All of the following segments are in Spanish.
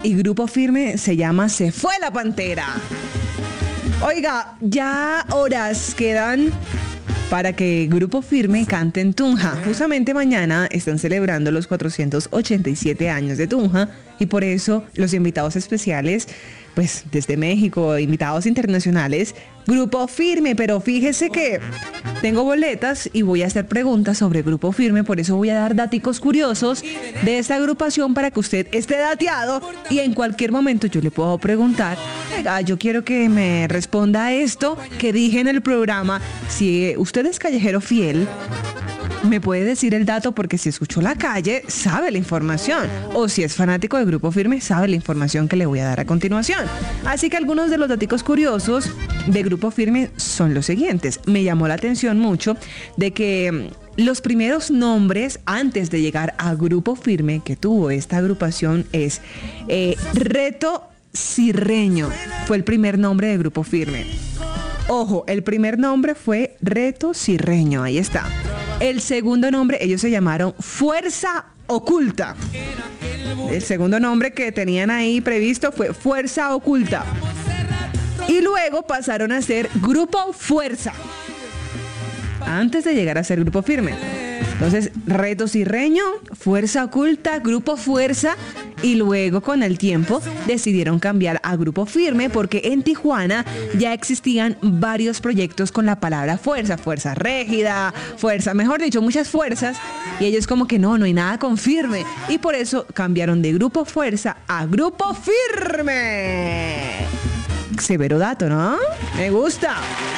y Grupo Firme se llama Se Fue la Pantera. Oiga, ya horas quedan para que Grupo Firme cante en Tunja. Justamente mañana están celebrando los 487 años de Tunja y por eso los invitados especiales, pues desde México, invitados internacionales, Grupo Firme. Pero fíjese que tengo boletas y voy a hacer preguntas sobre Grupo Firme, por eso voy a dar daticos curiosos de esta agrupación para que usted esté dateado y en cualquier momento yo le puedo preguntar, oiga, yo quiero que me responda a esto que dije en el programa. Si usted es callejero fiel, me puede decir el dato porque si escuchó La Calle, sabe la información. O si es fanático de Grupo Firme, sabe la información que le voy a dar a continuación. Así que algunos de los datos curiosos de Grupo Firme son los siguientes. Me llamó la atención mucho de que los primeros nombres antes de llegar a Grupo Firme que tuvo esta agrupación es Reto Cirreño. Fue el primer nombre de Grupo Firme. Ojo, el primer nombre fue Reto Cirreño, ahí está. El segundo nombre, ellos se llamaron Fuerza Oculta. El segundo nombre que tenían ahí previsto fue Fuerza Oculta. Y luego pasaron a ser Grupo Fuerza, antes de llegar a ser Grupo Firme. Entonces, Reto Cirreño, Fuerza Oculta, Grupo Fuerza, y luego con el tiempo decidieron cambiar a Grupo Firme porque en Tijuana ya existían varios proyectos con la palabra fuerza, fuerza régida, fuerza, mejor dicho, muchas fuerzas, y ellos como que no hay nada con Firme, y por eso cambiaron de Grupo Fuerza a Grupo Firme. Severo dato, ¿no? Me gusta.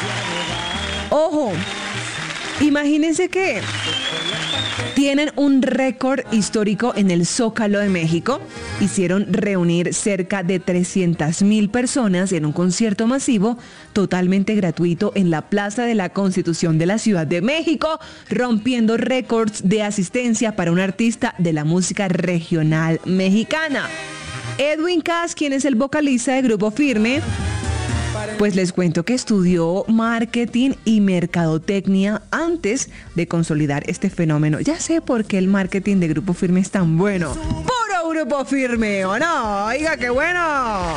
Ojo, imagínense que tienen un récord histórico en el Zócalo de México. Hicieron reunir cerca de 300,000 personas en un concierto masivo totalmente gratuito en la Plaza de la Constitución de la Ciudad de México, rompiendo récords de asistencia para un artista de la música regional mexicana. Edwin Cass, quien es el vocalista de Grupo Firme, pues les cuento que estudió marketing y mercadotecnia antes de consolidar este fenómeno. Ya sé por qué el marketing de Grupo Firme es tan bueno. ¡Puro Grupo Firme! ¿O no? Oiga, qué bueno.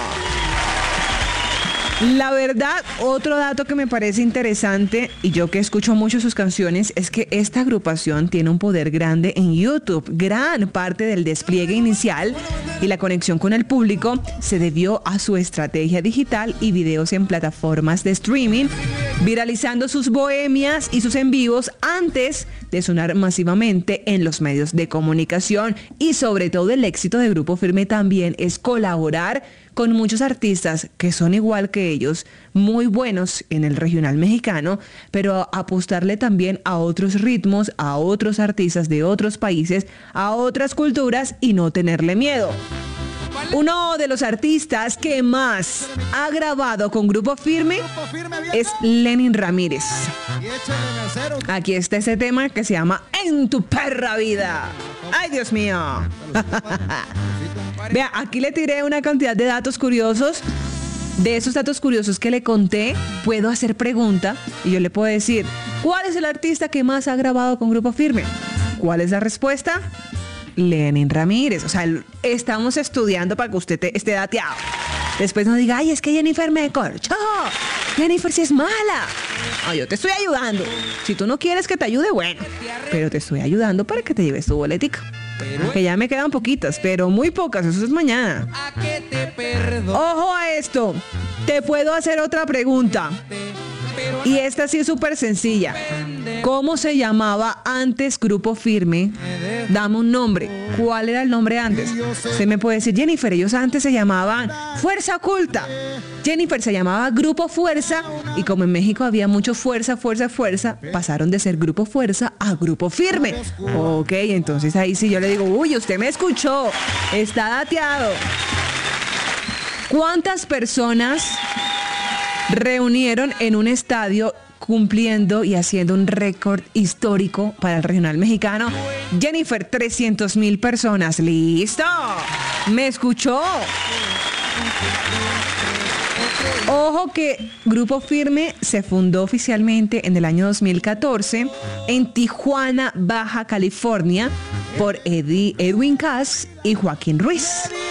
La verdad, otro dato que me parece interesante, y yo que escucho mucho sus canciones, es que esta agrupación tiene un poder grande en YouTube. Gran parte del despliegue inicial y la conexión con el público se debió a su estrategia digital y videos en plataformas de streaming, viralizando sus bohemias y sus en vivos antes de sonar masivamente en los medios de comunicación. Y sobre todo el éxito de Grupo Firme también es colaborar con muchos artistas que son igual que ellos, muy buenos en el regional mexicano, pero apostarle también a otros ritmos, a otros artistas de otros países, a otras culturas y no tenerle miedo. Uno de los artistas que más ha grabado con Grupo Firme es Lenin Ramírez. Aquí está ese tema que se llama En tu perra vida. ¡Ay, Dios mío! Vea, aquí le tiré una cantidad de datos curiosos. De esos datos curiosos que le conté, puedo hacer pregunta y yo le puedo decir, ¿cuál es el artista que más ha grabado con Grupo Firme? ¿Cuál es la respuesta? Lenin Ramírez. O sea, estamos estudiando para que usted esté dateado. Después no diga, ay, es que Jennifer me corchó. Jennifer sí es mala. No, yo te estoy ayudando. Si tú no quieres que te ayude, bueno. Pero te estoy ayudando para que te lleves tu boletica. Que ya me quedan poquitas, pero muy pocas. Eso es mañana. Ojo a esto. Te puedo hacer otra pregunta. Y esta sí es súper sencilla. ¿Cómo se llamaba antes Grupo Firme? Dame un nombre. ¿Cuál era el nombre antes? Usted me puede decir, Jennifer, ellos antes se llamaban Fuerza Oculta. Jennifer se llamaba Grupo Fuerza y como en México había mucho fuerza, pasaron de ser Grupo Fuerza a Grupo Firme. Ok, entonces ahí sí yo le digo, uy, usted me escuchó. Está dateado. ¿Cuántas personas reunieron en un estadio cumpliendo y haciendo un récord histórico para el regional mexicano? Jennifer, 300,000 personas. ¡Listo! ¿Me escuchó? Ojo que Grupo Firme se fundó oficialmente en el año 2014 en Tijuana, Baja California, por Edwin Cass y Joaquín Ruiz.